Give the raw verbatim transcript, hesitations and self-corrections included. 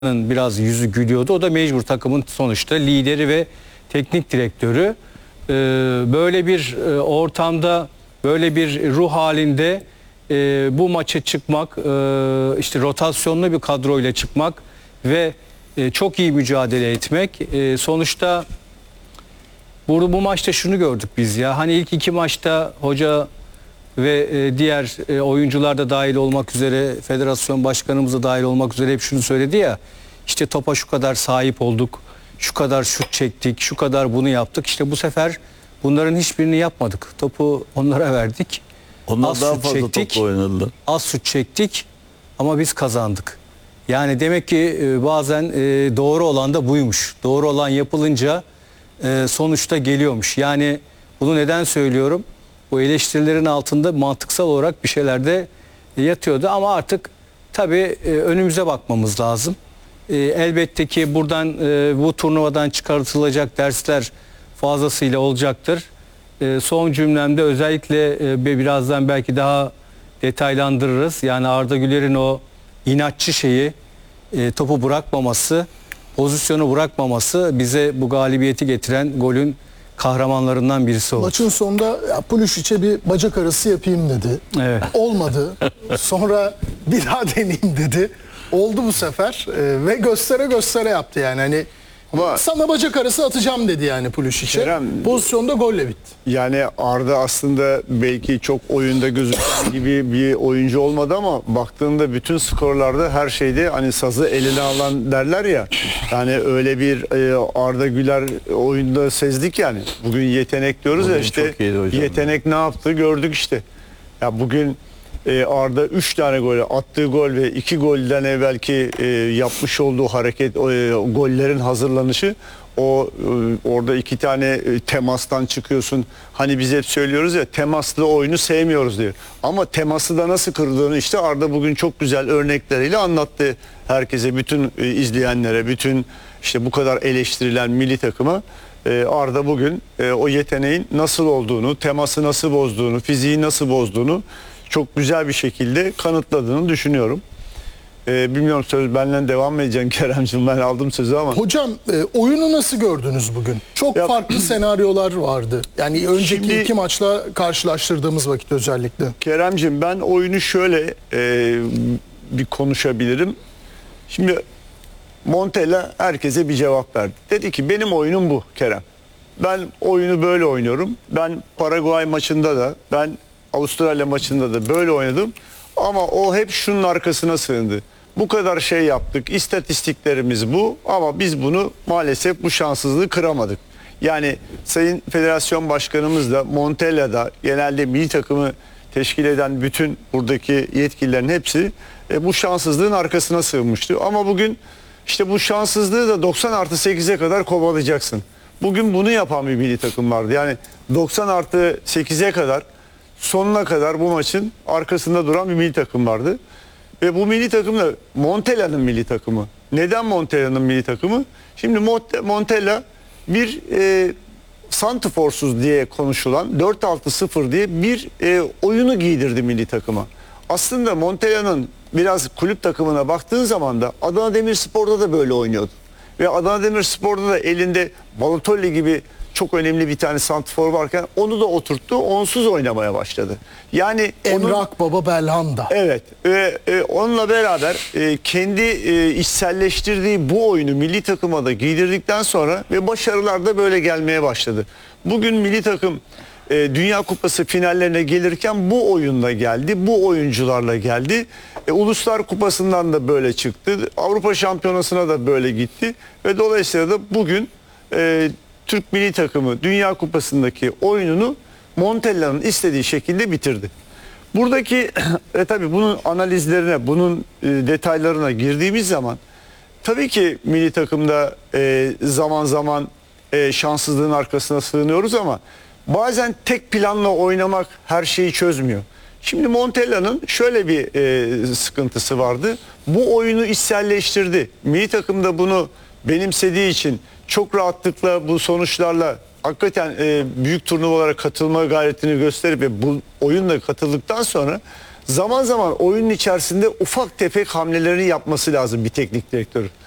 biraz yüzü gülüyordu. O da mecbur, takımın sonuçta lideri ve teknik direktörü. Ee, böyle bir e, ortamda, böyle bir ruh halinde e, bu maça çıkmak, e, işte rotasyonlu bir kadroyla çıkmak ve e, çok iyi mücadele etmek. E, sonuçta bu, bu maçta şunu gördük biz ya. Hani ilk iki maçta hoca ve e, diğer e, oyuncular da dahil olmak üzere, federasyon başkanımız da dahil olmak üzere hep şunu söyledi ya. İşte topa şu kadar sahip olduk, şu kadar şut çektik, şu kadar bunu yaptık. İşte bu sefer bunların hiçbirini yapmadık. Topu onlara verdik. Onlar az daha şut fazla çektik, topla oynadılar. Az şut çektik ama biz kazandık. Yani demek ki e, bazen e, doğru olan da buymuş. Doğru olan yapılınca e, sonuçta geliyormuş. Yani bunu neden söylüyorum? Bu eleştirilerin altında mantıksal olarak bir şeyler de yatıyordu ama artık tabii e, önümüze bakmamız lazım. E, elbette ki buradan e, bu turnuvadan çıkartılacak dersler fazlasıyla olacaktır. E, son cümlemde özellikle e, birazdan belki daha detaylandırırız. Yani Arda Güler'in o inatçı şeyi, e, topu bırakmaması, pozisyonu bırakmaması bize bu galibiyeti getiren golün kahramanlarından birisi oldu. Maçın sonunda Pulisic'e bir bacak arası yapayım dedi. Evet. Olmadı. Sonra bir daha deneyeyim dedi. Oldu bu sefer e, ve göstere göstere yaptı yani. Hani ama sana bacak arası atacağım dedi yani Pulisic'e. Kerem, pozisyonda golle bitti. Yani Arda aslında belki çok oyunda gözüken gibi bir oyuncu olmadı ama baktığında bütün skorlarda, her şeyde hani sazı eline alan derler ya. Yani öyle bir e, Arda Güler oyunda sezdik yani. Bugün yetenek diyoruz Bugün ya, işte yetenek ne yaptı gördük işte. Ya bugün e, Arda üç tane gol, attığı gol ve iki golden evvelki e, yapmış olduğu hareket, e, gollerin hazırlanışı, o e, orada iki tane e, temastan çıkıyorsun. Hani biz hep söylüyoruz ya, temaslı oyunu sevmiyoruz diyor. Ama teması da nasıl kırdığını işte Arda bugün çok güzel örnekleriyle anlattı herkese, bütün e, izleyenlere, bütün işte bu kadar eleştirilen milli takıma. E, Arda bugün e, o yeteneğin nasıl olduğunu, teması nasıl bozduğunu, fiziği nasıl bozduğunu çok güzel bir şekilde kanıtladığını düşünüyorum. Ee, bilmiyorum, söz benden devam mı edeceksin Kerem'cim, ben aldım sözü ama. Hocam e, oyunu nasıl gördünüz bugün? Çok Ya, farklı senaryolar vardı. Yani önceki Şimdi, iki maçla karşılaştırdığımız vakit özellikle. Kerem'cim, ben oyunu şöyle e, bir konuşabilirim. Şimdi Montella herkese bir cevap verdi. Dedi ki benim oyunum bu Kerem. Ben oyunu böyle oynuyorum. Ben Paraguay maçında da, ben Avustralya maçında da böyle oynadım. Ama o hep şunun arkasına sığındı. Bu kadar şey yaptık, istatistiklerimiz bu ama biz bunu maalesef, bu şanssızlığı kıramadık. Yani Sayın Federasyon Başkanımız da, Montella da, genelde milli takımı teşkil eden bütün buradaki yetkililerin hepsi e, bu şanssızlığın arkasına sığınmıştı. Ama bugün işte bu şanssızlığı da doksan artı sekize kadar kovalayacaksın. Bugün bunu yapan bir milli takım vardı. Yani doksan artı sekize kadar, sonuna kadar bu maçın arkasında duran bir milli takım vardı. Ve bu milli takım da Montella'nın milli takımı. Neden Montella'nın milli takımı? Şimdi Montella bir e, santiforsuz diye konuşulan dört altı sıfır diye bir e, oyunu giydirdi milli takıma. Aslında Montella'nın biraz kulüp takımına baktığın zaman da Adana Demirspor'da da böyle oynuyordu. Ve Adana Demirspor'da da elinde Balotelli gibi çok önemli bir tane santifor varken onu da oturttu, onsuz oynamaya başladı. Yani Emre Akbaba Belhanda. Evet, ve e, onunla beraber e, kendi e, içselleştirdiği bu oyunu milli takıma da giydirdikten sonra ve başarılar da böyle gelmeye başladı. Bugün milli takım e, Dünya Kupası finallerine gelirken bu oyunla geldi, bu oyuncularla geldi. E, Uluslar Kupası'ndan da böyle çıktı, Avrupa Şampiyonası'na da böyle gitti ve dolayısıyla da bugün e, Türk milli takımı Dünya Kupası'ndaki oyununu Montella'nın istediği şekilde bitirdi. Buradaki e, tabii bunun analizlerine, bunun e, detaylarına girdiğimiz zaman tabii ki milli takımda e, zaman zaman e, şanssızlığın arkasına sığınıyoruz ama bazen tek planla oynamak her şeyi çözmüyor. Şimdi Montella'nın şöyle bir e, sıkıntısı vardı. Bu oyunu içselleştirdi. Milli takımda bunu benimsediği için çok rahatlıkla bu sonuçlarla hakikaten e, büyük turnuvalara katılma gayretini gösterip ve bu oyunla katıldıktan sonra zaman zaman oyunun içerisinde ufak tefek hamleleri yapması lazım bir teknik direktörün.